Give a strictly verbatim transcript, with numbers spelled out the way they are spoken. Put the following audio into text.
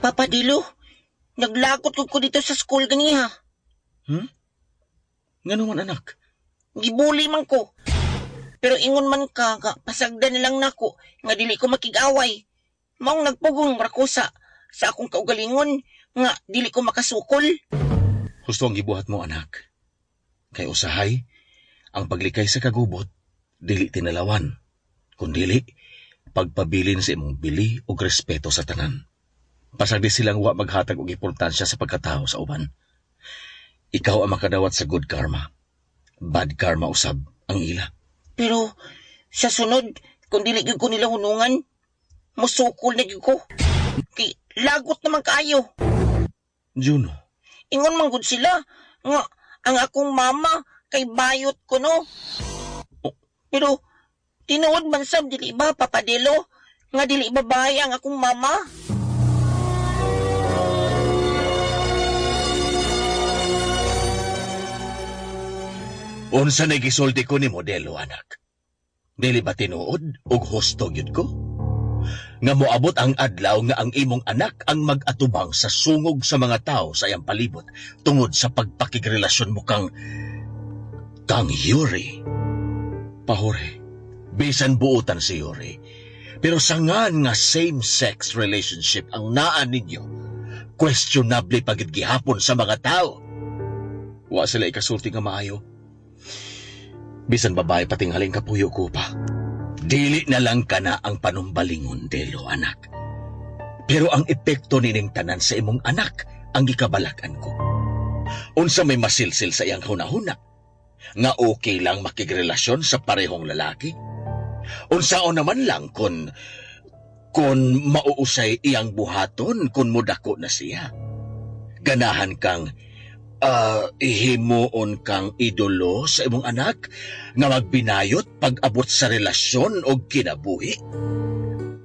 Papa Dilo, naglakot ko ko dito sa school ganiha. Hmm? Ngano man anak? Gibuli man ko. Pero ingon man ka, nga pasagdan nilang nako, nga dili ko makig-away. Maong nagpugong rakusa sa akong kaugalingon, nga dili ko makasukol. Gusto ang gibuhat mo anak. Kay usahay, ang paglikay sa kagubot, dili tinalawan. Kundili, pagpabilin sa imong bili o respeto sa tanan. Pasagdi silang wa maghatag og importansya sa pagkatao sa uban. Ikaw ang makadawat sa good karma. Bad karma usab ang ila. Pero sa sunod, kung dili gyud ko nila hunungan, musukol na gyud ko. Kay lagot naman kaayo. Juno. Ingon man gud sila nga ang akong mama kay bayot ko no. Oh. Pero tinuod man sab dili ba Papa Dilo nga dili babae ang akong mama? Unsa na gisulti ko ni modelo, anak? Dili ba tinuod og husto gyud ko? Nga moabot ang adlaw nga ang imong anak ang mag-atubang sa sungog sa mga tao sa iyang palibot tungod sa pagpakigrelasyon mo kang kang Yuri. Pahore, bisan buutan si Yuri, pero sangan nga same-sex relationship ang naa ninyo, questionable pagid gihapon sa mga tao. Wa sila ikasulti nga maayo. Bisan babae pating haling kapuyo ko pa. Dili na lang ka na ang panumbalingon, Delo, anak. Pero ang epekto nining tanan sa imong anak ang gikabalakan ko. Unsa may masilsil sa iyang hunahuna, nga okay lang makigrelasyon sa parehong lalaki? Unsaon naman lang kun kun mauusay iyang buhaton kun mudako na siya? Ganahan kang Uh, ihimuon kang idolo sa imong anak nga magbinayot pag-abot sa relasyon o kinabuhi?